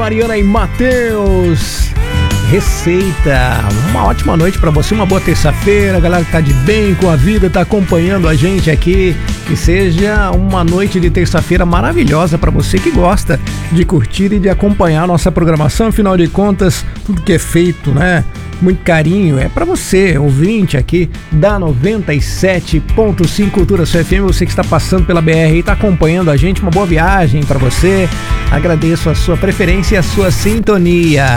Mariana e Matheus. Receita. Uma ótima noite pra você, uma boa terça-feira. Galera que tá de bem com a vida, tá acompanhando a gente aqui. Que seja uma noite de terça-feira maravilhosa pra você que gosta de curtir e de acompanhar a nossa programação. Afinal de contas, tudo que é feito, né? Muito carinho, é pra você, ouvinte aqui da 97.5 Cultura FM, você que está passando pela BR e está acompanhando a gente, uma boa viagem pra você. Agradeço a sua preferência e a sua sintonia.